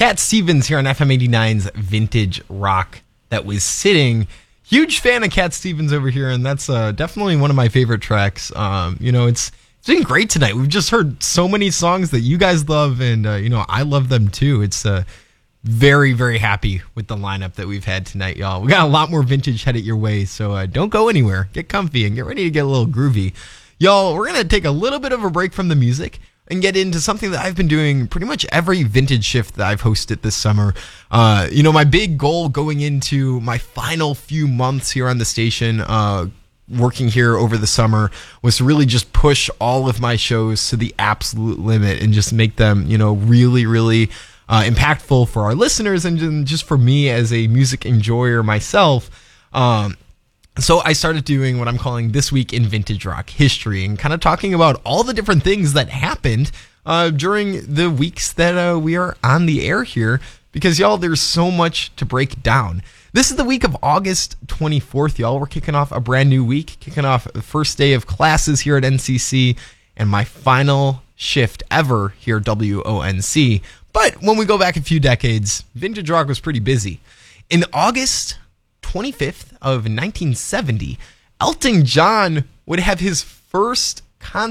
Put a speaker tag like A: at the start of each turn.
A: Cat Stevens here on FM 89's Vintage Rock. That was Sitting. Huge fan of Cat Stevens over here, and that's definitely one of my favorite tracks. It's been great tonight. We've just heard so many songs that you guys love, and I love them too. It's very, very happy with the lineup that we've had tonight, y'all. We got a lot more vintage headed your way, so don't go anywhere. Get comfy and get ready to get a little groovy. Y'all, we're going to take a little bit of a break from the music and get into something that I've been doing pretty much every vintage shift that I've hosted this summer. My big goal going into my final few months here on the station, working here over the summer, was to really just push all of my shows to the absolute limit and just make them, really, really impactful for our listeners and just for me as a music enjoyer myself. So I started doing what I'm calling This Week in Vintage Rock History and kind of talking about all the different things that happened during the weeks that we are on the air here, because, y'all, there's so much to break down. This is the week of August 24th, y'all. We're kicking off a brand new week, kicking off the first day of classes here at NCC and my final shift ever here at WONC. But when we go back a few decades, Vintage Rock was pretty busy. In August 25th of 1970, Elton John would have his first concert